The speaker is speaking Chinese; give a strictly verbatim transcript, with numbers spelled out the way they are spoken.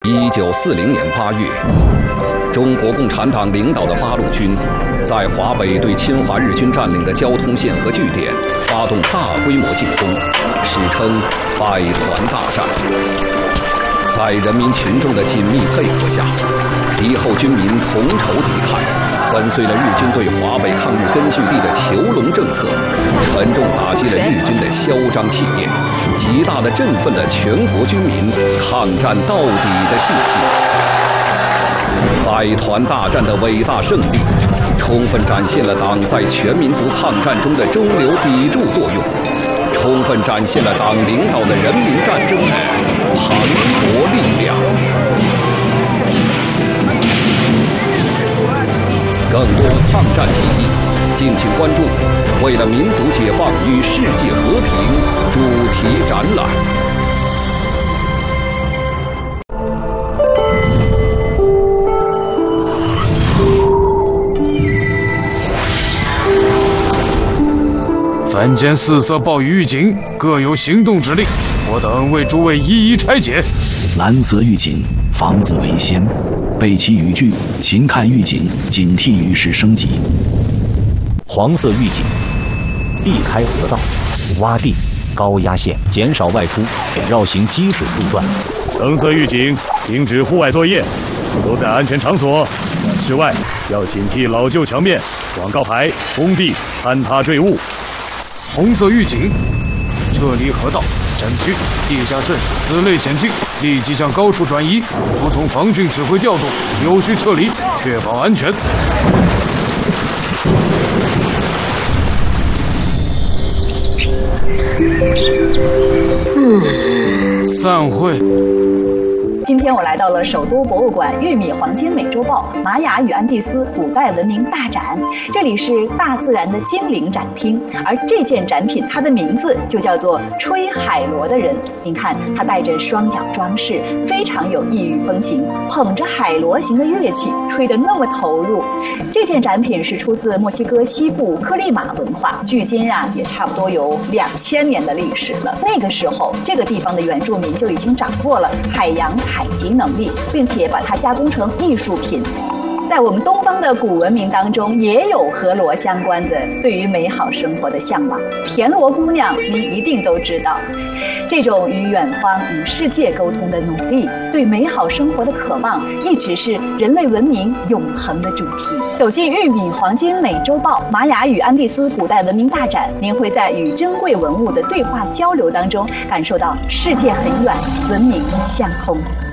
一九四零年八月，中国共产党领导的八路军在华北对侵华日军占领的交通线和据点发动大规模进攻，史称百团大战。在人民群众的紧密配合下，敌后军民同仇敌忾，粉碎了日军对华北抗日根据地的囚笼政策，沉重打击了日军的嚣张气焰，极大地振奋了全国军民抗战到底的信心。百团大战的伟大胜利，充分展现了党在全民族抗战中的中流砥柱作用，充分展现了党领导的人民战争的磅礴力量。更多抗战记忆，敬请关注“为了民族解放与世界和平”主题展览。 凡间四色暴雨预警，各有行动指令，我等为诸位一一拆解。 蓝色预警，防自为先，背其语句，勤看预警，警惕于时升级。 黄色预警，避开河道、洼地、高压线，减少外出，绕行积水路段。 橙色预警，停止户外作业，都在安全场所。室外要警惕老旧墙面、广告牌、工地坍塌坠物。 红色预警，撤离河道、山区、地下渗此类险境，立即向高处转移，服从防汛指挥调动，有序撤离，确保安全。嗯，散会。 今天我来到了首都博物馆玉米黄金美洲豹玛雅与安第斯古代文明大展，这里是大自然的精灵展厅，而这件展品它的名字就叫做吹海螺的人。您看，他带着双脚装饰，非常有异域风情，捧着海螺形的乐器，吹得那么投入。这件展品是出自墨西哥西部科利马文化，距今啊也差不多有两千年的历史了。那个时候，这个地方的原住民就已经掌握了海洋采集能力，并且把它加工成艺术品。在我们东方的古文明当中，也有和螺相关的对于美好生活的向往。田螺姑娘，您一定都知道，这种与远方、与世界沟通的努力，对美好生活的渴望，一直是人类文明永恒的主题。走进玉米黄金美洲豹玛雅与安第斯古代文明大展，您会在与珍贵文物的对话交流当中，感受到世界很远，文明相通。